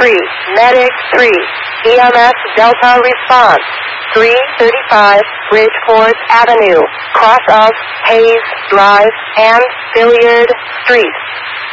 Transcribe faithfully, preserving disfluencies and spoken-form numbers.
three, Medic three, E M S Delta response, three thirty-five Bridgeport Avenue, cross of Hayes Drive and Billiard Street.